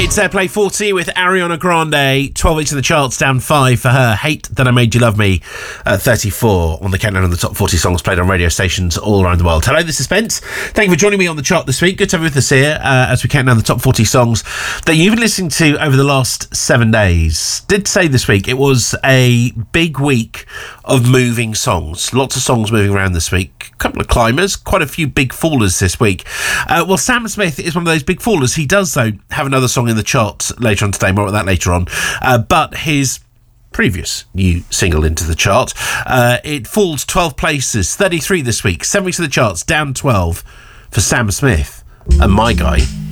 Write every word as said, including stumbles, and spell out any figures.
It's Airplay forty with Ariana Grande, twelve weeks in the charts, down five for her. Hate That I Made You Love Me, uh, thirty-four on the countdown of the top forty songs played on radio stations all around the world. Hello, this is Spence. Thank you for joining me on the chart this week. Good to have you with us here uh, as we count down the top forty songs that you've been listening to over the last seven days. Did say this week it was a big week of moving songs. Lots of songs moving around this week. A couple of climbers, quite a few big fallers this week. Uh, well, Sam Smith is one of those big fallers. He does, though, have another song in the charts later on today. More about that later on. Uh, but his previous new single into the chart, uh, it falls twelve places, thirty-three this week. Seven weeks in the charts, down twelve for Sam Smith and My Guy.